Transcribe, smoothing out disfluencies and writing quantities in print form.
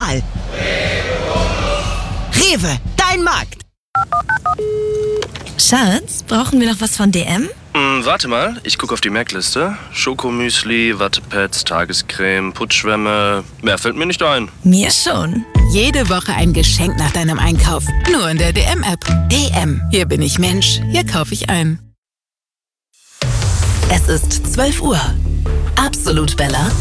Wahl. Rewe, dein Markt. Schatz, brauchen wir noch was von DM? Warte mal, ich gucke auf die Merkliste. Schokomüsli, Wattepads, Tagescreme, Putzschwämme. Mehr fällt mir nicht ein. Mir schon. Jede Woche ein Geschenk nach deinem Einkauf. Nur in der DM-App. DM. Hier bin ich Mensch. Hier kaufe ich ein. Es ist 12 Uhr. Absolut Bella.